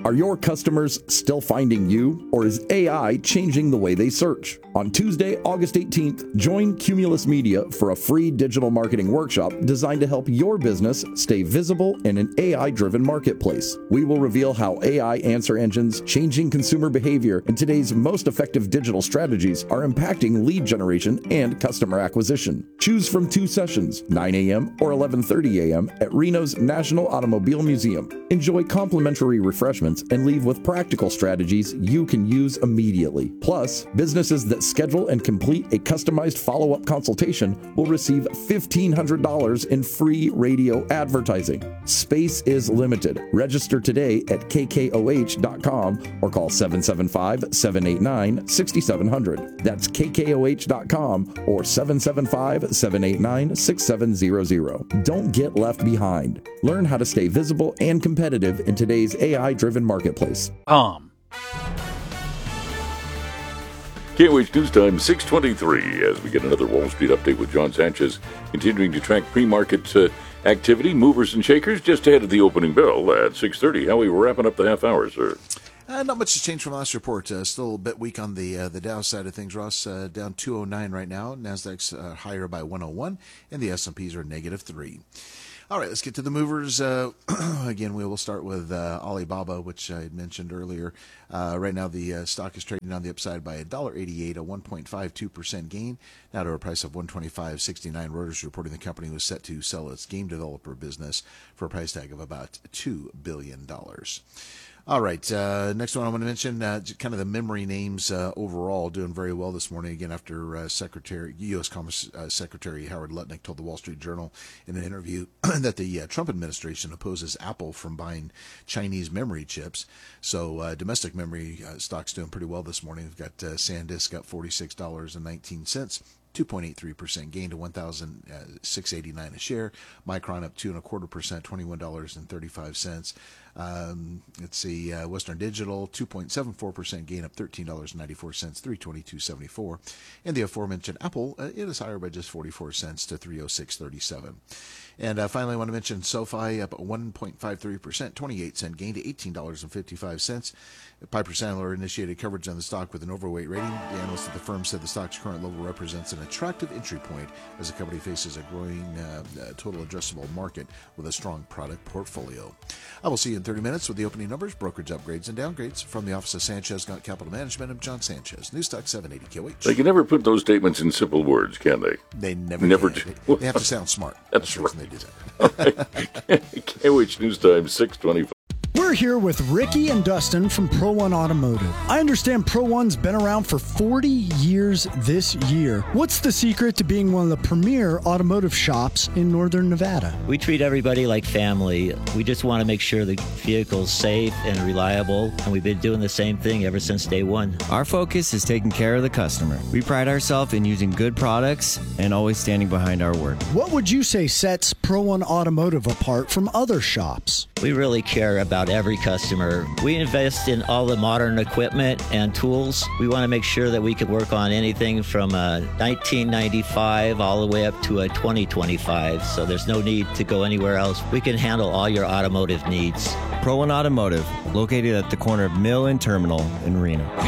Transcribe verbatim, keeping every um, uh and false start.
Are your customers still finding you, or is A I changing the way they search? On Tuesday, August eighteenth, join Cumulus Media for a free digital marketing workshop designed to help your business stay visible in an A I-driven marketplace. We will reveal how A I answer engines, changing consumer behavior, and today's most effective digital strategies are impacting lead generation and customer acquisition. Choose from two sessions, nine a.m. or eleven thirty a.m. at Reno's National Automobile Museum. Enjoy complimentary refreshments and leave with practical strategies you can use immediately. Plus, businesses that schedule and complete a customized follow-up consultation will receive fifteen hundred dollars in free radio advertising. Space is limited. Register today at k k o h dot com or call seven seven five, seven eight nine, six seven zero zero. That's k k o h dot com or seven seven five, seven eight nine, six seven zero zero. Don't get left behind. Learn how to stay visible and competitive in today's A I-driven marketplace. Um. K O H News Time, six twenty-three, as we get another Wall Street update with John Sanchez, continuing to track pre-market uh, activity, movers and shakers, just ahead of the opening bell at six thirty. How are we wrapping up the half hour, sir? Uh, not much has changed from last report. Uh, still a bit weak on the uh, the Dow side of things, Ross. Uh, down two oh nine right now. NASDAQ's uh, higher by one oh one, and the S and P's are negative three. All right, let's get to the movers. Uh, again, we will start with uh, Alibaba, which I had mentioned earlier. Uh, right now, the uh, stock is trading on the upside by one dollar eighty-eight, a one point five two percent gain, now to a price of one twenty-five sixty-nine. Reuters reporting the company was set to sell its game developer business for a price tag of about two billion dollars. All right, uh, next one I want to mention, uh, kind of the memory names uh, overall doing very well this morning, again, after uh, Secretary U S Commerce uh, Secretary Howard Lutnick told the Wall Street Journal in an interview that the uh, Trump administration opposes Apple from buying Chinese memory chips. So uh, domestic memory uh, stocks doing pretty well this morning. We've got uh, SanDisk up forty-six dollars and nineteen cents. two point eight three percent gain to one thousand six hundred eighty-nine a share. Micron up two and a quarter percent, twenty-one dollars and thirty-five cents. Um, let's see, uh, Western Digital two point seven four percent gain, up thirteen dollars and ninety-four cents, three twenty-two seventy-four. And the aforementioned Apple, uh, it is higher by just forty-four cents to three oh six thirty-seven. And uh, finally, I want to mention SoFi up one point five three percent, twenty-eight cent gain to eighteen dollars and fifty-five cents. Piper Sandler initiated coverage on the stock with an overweight rating. The analyst at the firm said the stock's current level represents an attractive entry point as the company faces a growing uh, uh, total addressable market with a strong product portfolio. I will see you in thirty minutes with the opening numbers, brokerage upgrades and downgrades. From the office of Sanchez Gaunt Capital Management, I'm John Sanchez, Newstalk seven eighty K O H. They can never put those statements in simple words, can they? They never, never can. do. They, they have to sound smart. That's, That's right. They do that. K O H News Time, six twenty-five. We're here with Ricky and Dustin from Pro One Automotive. I understand Pro One's been around for forty years this year. What's the secret to being one of the premier automotive shops in Northern Nevada? We treat everybody like family. We just want to make sure the vehicle's safe and reliable, and we've been doing the same thing ever since day one. Our focus is taking care of the customer. We pride ourselves in using good products and always standing behind our word. What would you say sets Pro One Automotive apart from other shops? We really care about every customer. We invest in all the modern equipment and tools. We want to make sure that we can work on anything from a nineteen ninety-five all the way up to a twenty twenty-five, so there's no need to go anywhere else. We can handle all your automotive needs. Pro One Automotive, located at the corner of Mill and Terminal in Reno.